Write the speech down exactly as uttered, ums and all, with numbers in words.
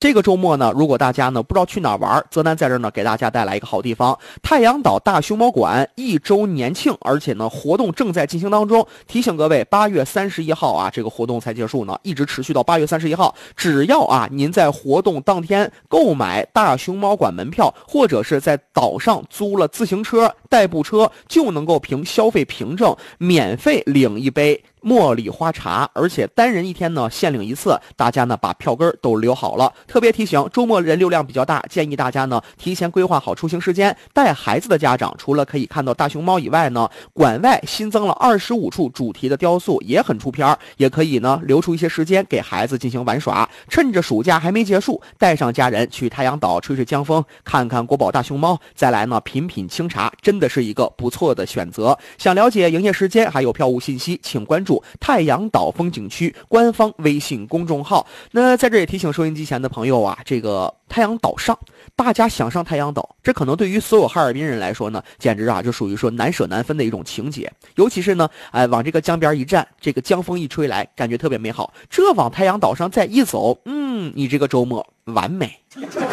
这个周末呢，如果大家呢不知道去哪儿玩，泽南在这儿呢给大家带来一个好地方——太阳岛大熊猫馆一周年庆，而且呢活动正在进行当中。提醒各位，八月三十一号啊，这个活动才结束呢，一直持续到八月三十一号。只要啊您在活动当天购买大熊猫馆门票，或者是在岛上租了自行车、代步车，就能够凭消费凭证免费领一杯茉莉花茶，而且单人一天呢限领一次，大家呢把票根都留好了。特别提醒，周末人流量比较大，建议大家呢提前规划好出行时间。带孩子的家长除了可以看到大熊猫以外呢，馆外新增了二十五处主题的雕塑，也很出片，也可以呢留出一些时间给孩子进行玩耍。趁着暑假还没结束，带上家人去太阳岛吹吹江风，看看国宝大熊猫，再来呢品品清茶，真的是一个不错的选择。想了解营业时间还有票务信息，请关注太阳岛风景区官方微信公众号。那在这也提醒收音机前的朋友啊，这个太阳岛上，大家想上太阳岛，这可能对于所有哈尔滨人来说呢，简直啊就属于说难舍难分的一种情节。尤其是呢，哎，往这个江边一站，这个江风一吹来，感觉特别美好。这往太阳岛上再一走，嗯，你这个周末完美。